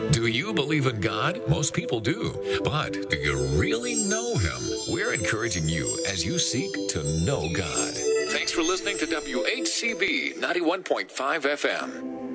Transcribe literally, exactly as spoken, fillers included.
Do you believe in God? Most people do. But do you really know Him? We're encouraging you as you seek to know God. Thanks for listening to W H C B ninety-one point five F M.